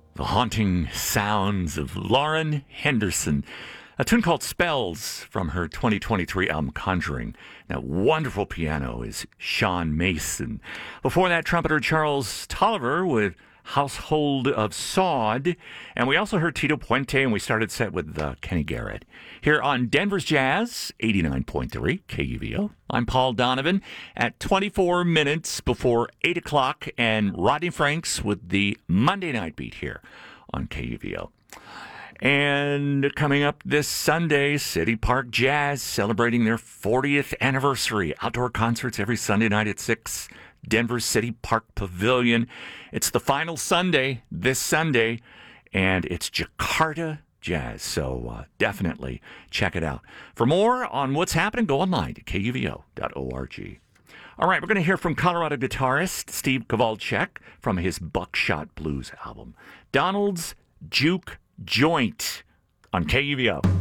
The haunting sounds of Lauren Henderson. A tune called Spells from her 2023 album Conjuring. That wonderful piano is Sean Mason. Before that, trumpeter Charles Tolliver with Household of Sod. And we also heard Tito Puente, and we started set with Kenny Garrett. Here on Denver's Jazz, 89.3 KUVO. I'm Paul Donovan at 24 minutes before 8 o'clock, and Rodney Franks with the Monday Night Beat here on KUVO. And coming up this Sunday, City Park Jazz celebrating their 40th anniversary. Outdoor concerts every Sunday night at 6. Denver City Park Pavilion. It's the final Sunday, this Sunday, and it's Jakarta Jazz. So definitely check it out. For more on what's happening, go online to kuvo.org. All right, we're going to hear from Colorado guitarist Steve Kowalczyk from his Buckshot Blues album. Donald's Juke Joint on KUVO.